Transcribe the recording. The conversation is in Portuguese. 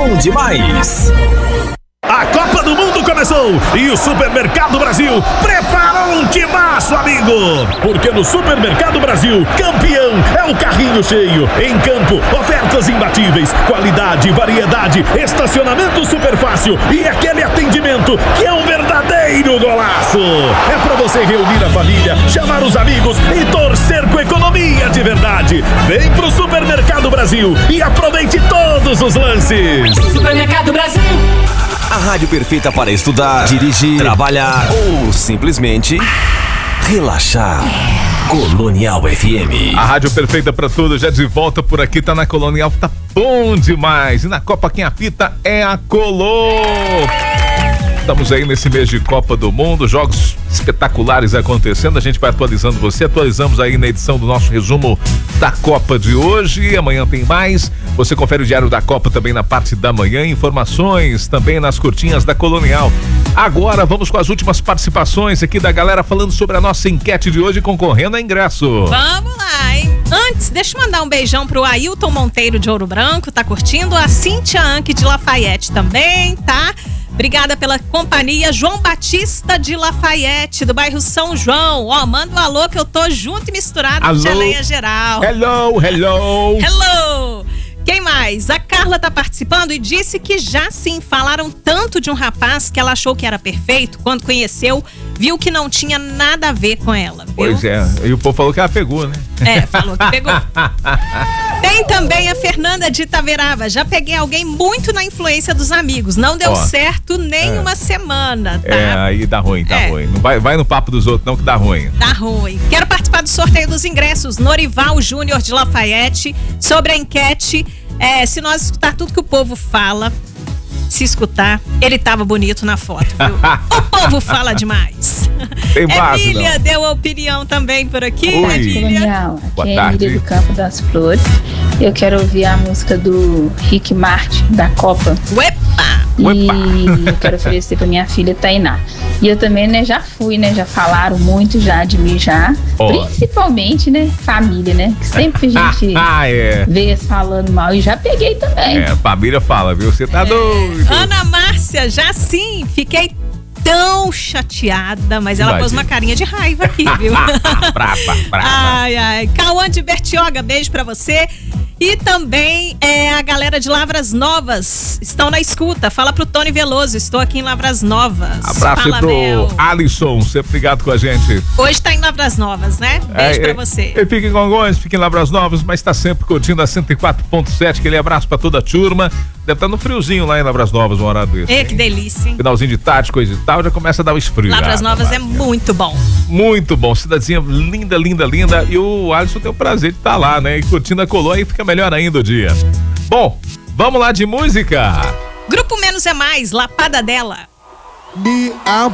bom demais. A Copa do Mundo começou e o Supermercado Brasil preparou um timaço, amigo! Porque no Supermercado Brasil, campeão é o carrinho cheio. Em campo, ofertas imbatíveis, qualidade, variedade, estacionamento super fácil e aquele atendimento que é um verdadeiro golaço. É pra você reunir a família, chamar os amigos e torcer com economia de verdade. Vem pro Supermercado Brasil e aproveite todos os lances. Supermercado Brasil. A rádio perfeita para estudar, dirigir, trabalhar ou simplesmente relaxar. Colonial FM. A rádio perfeita para tudo, já de volta por aqui, tá na Colonial, tá bom demais. E na Copa quem apita é a Colô. Estamos aí nesse mês de Copa do Mundo, jogos espetaculares acontecendo, a gente vai atualizando você, atualizamos aí na edição do nosso resumo da Copa de hoje, amanhã tem mais, você confere o Diário da Copa também na parte da manhã, informações também nas curtinhas da Colonial. Agora vamos com as últimas participações aqui da galera falando sobre a nossa enquete de hoje concorrendo a ingresso. Vamos lá, hein? Antes, deixa eu mandar um beijão pro Ailton Monteiro de Ouro Branco, tá curtindo? A Cíntia Anque de Lafayette também, tá? Obrigada pela companhia. João Batista de Lafayette, do bairro São João. Ó, manda um alô que eu tô junto e misturado com Geleia Geral. Hello, hello. Hello. Quem mais? A Carla tá participando e disse que já sim, falaram tanto de um rapaz que ela achou que era perfeito, quando conheceu, viu que não tinha nada a ver com ela, viu? Pois é, e o povo falou que ela pegou, né? É, falou que pegou. Tem também a Fernanda de Itaverava. Já peguei alguém muito na influência dos amigos. Não deu certo nem uma semana, tá? É, aí dá ruim, tá ruim. Não vai no papo dos outros não que dá ruim. Dá ruim. Quero participar do sorteio dos ingressos. Norival Júnior de Lafayette. Sobre a enquete, se nós escutar tudo que o povo fala, se escutar, ele tava bonito na foto, viu? O povo fala demais. Tem base, Emília não. deu a opinião também por aqui. Colonial, Boa aqui é tarde. Emília do Campo das Flores. Eu quero ouvir a música do Rick Martin, da Copa. Uepa! E eu quero oferecer pra minha filha Tainá. E eu também, né, já fui, né, já falaram muito já de mim já. Principalmente, né, família, né, que sempre a gente vê falando mal e já peguei também. É, a família fala, viu? Você tá doido. Ana Márcia, já sim, fiquei tão chateada, mas ela pôs uma carinha de raiva aqui, viu? Brava. Ai, ai. Cauã de Bertioga, beijo pra você. E também a galera de Lavras Novas estão na escuta. Fala pro Tony Veloso, estou aqui em Lavras Novas. Abraço Fala, pro Mel. Alisson, sempre ligado com a gente. Hoje tá em Lavras Novas, né? Beijo pra você. Ele fica em Congonhas, fica em Lavras Novas, mas tá sempre curtindo a 104.7. Aquele abraço pra toda a turma. Deve estar no friozinho lá em Lavras Novas, uma hora desse. Que delícia, hein? Finalzinho de tarde, coisa e tal, já começa a dar o esfrio. Lavras Novas é muito bom. Muito bom, cidadezinha linda, linda, linda. E o Alisson tem o prazer de estar lá, né? E curtindo a Colô, aí fica melhor ainda o dia. Bom, vamos lá de música. Grupo Menos é Mais, Lapada dela. Me